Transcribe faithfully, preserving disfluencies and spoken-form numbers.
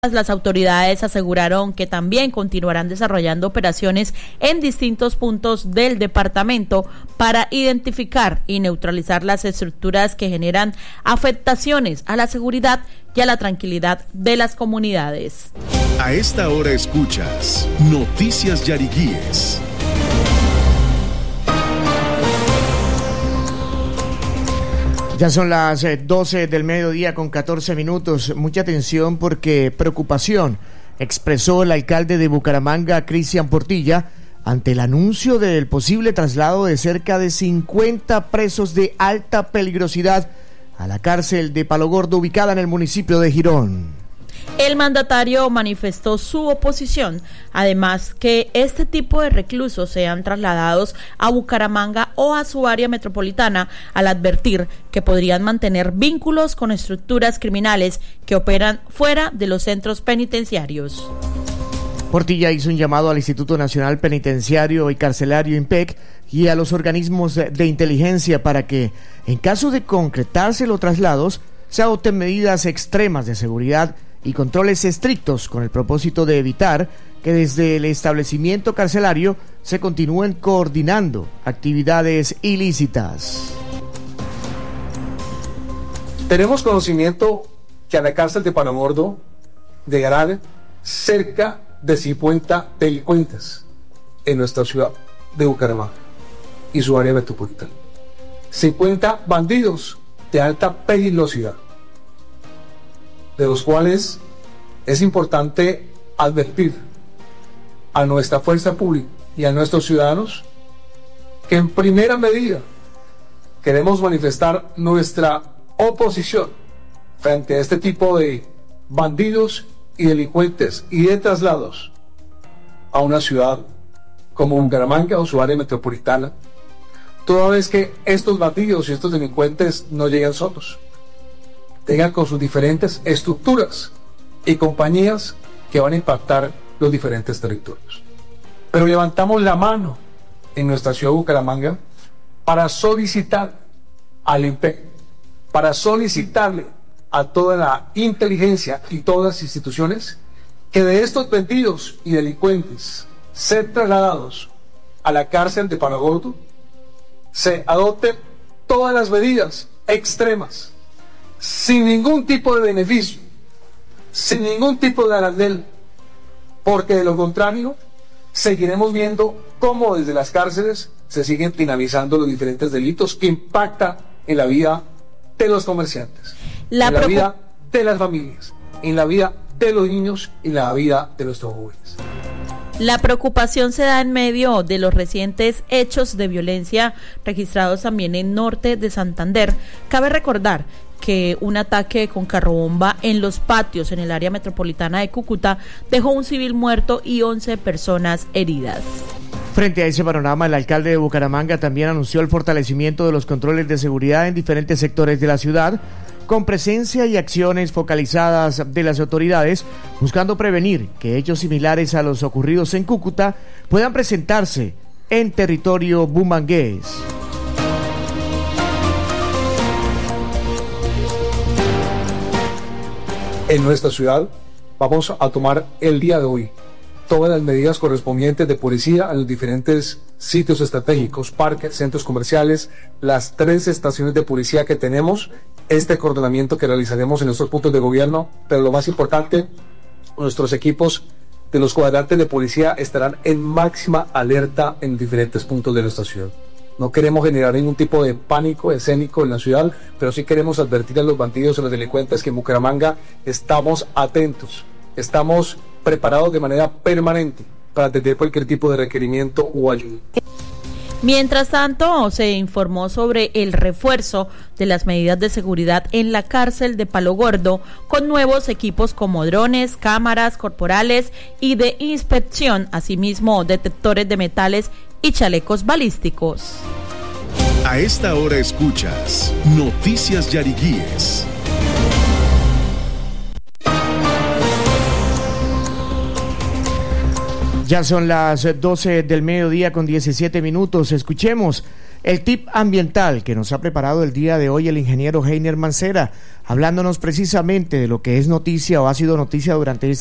Las autoridades aseguraron que también continuarán desarrollando operaciones en distintos puntos del departamento para identificar y neutralizar las estructuras que generan afectaciones a la seguridad y a la tranquilidad de las comunidades. A esta hora escuchas Noticias Yariguíes. Ya son las doce del mediodía con catorce minutos. Mucha atención porque preocupación expresó el alcalde de Bucaramanga, Cristian Portilla, ante el anuncio del posible traslado de cerca de cincuenta presos de alta peligrosidad a la cárcel de Palo Gordo ubicada en el municipio de Girón. El mandatario manifestó su oposición, además que este tipo de reclusos sean trasladados a Bucaramanga o a su área metropolitana, al advertir que podrían mantener vínculos con estructuras criminales que operan fuera de los centros penitenciarios. Portilla hizo un llamado al Instituto Nacional Penitenciario y Carcelario INPEC y a los organismos de inteligencia para que, en caso de concretarse los traslados, se adopten medidas extremas de seguridad y controles estrictos con el propósito de evitar que desde el establecimiento carcelario se continúen coordinando actividades ilícitas. Tenemos conocimiento que a la cárcel de Palo Gordo llegarán cerca de cincuenta delincuentes en nuestra ciudad de Bucaramanga y su área metropolitana. cincuenta bandidos de alta peligrosidad, de los cuales es importante advertir a nuestra fuerza pública y a nuestros ciudadanos que en primera medida queremos manifestar nuestra oposición frente a este tipo de bandidos y delincuentes y de traslados a una ciudad como Bucaramanga o su área metropolitana, toda vez que estos bandidos y estos delincuentes no llegan solos, tengan con sus diferentes estructuras y compañías que van a impactar los diferentes territorios. Pero levantamos la mano en nuestra ciudad de Bucaramanga para solicitar al INPEC, para solicitarle a toda la inteligencia y todas las instituciones que de estos bandidos y delincuentes ser trasladados a la cárcel de Palo Gordo se adopten todas las medidas extremas, sin ningún tipo de beneficio, sin ningún tipo de arandel, porque de lo contrario seguiremos viendo cómo desde las cárceles se siguen dinamizando los diferentes delitos que impactan en la vida de los comerciantes, la en la vida de las familias, en la vida de los niños y en la vida de nuestros jóvenes. La preocupación se da en medio de los recientes hechos de violencia registrados también en norte de Santander. Cabe recordar que un ataque con carrobomba en los patios en el área metropolitana de Cúcuta dejó un civil muerto y once personas heridas. Frente a ese panorama, el alcalde de Bucaramanga también anunció el fortalecimiento de los controles de seguridad en diferentes sectores de la ciudad, con presencia y acciones focalizadas de las autoridades, buscando prevenir que hechos similares a los ocurridos en Cúcuta puedan presentarse en territorio bumangués. En nuestra ciudad vamos a tomar el día de hoy todas las medidas correspondientes de policía en los diferentes sitios estratégicos, parques, centros comerciales, las tres estaciones de policía que tenemos, este coordinamiento que realizaremos en nuestros puntos de gobierno, pero lo más importante, nuestros equipos de los cuadrantes de policía estarán en máxima alerta en diferentes puntos de nuestra ciudad. No queremos generar ningún tipo de pánico escénico en la ciudad, pero sí queremos advertir a los bandidos y a los delincuentes que en Bucaramanga estamos atentos, estamos preparados de manera permanente para atender cualquier tipo de requerimiento o ayuda. Mientras tanto, se informó sobre el refuerzo de las medidas de seguridad en la cárcel de Palo Gordo, con nuevos equipos como drones, cámaras corporales y de inspección, asimismo detectores de metales y chalecos balísticos. A esta hora escuchas Noticias Yariguíes. Ya son las doce del mediodía con diecisiete minutos. Escuchemos El tip ambiental que nos ha preparado el día de hoy el ingeniero Heiner Mancera, hablándonos precisamente de lo que es noticia o ha sido noticia durante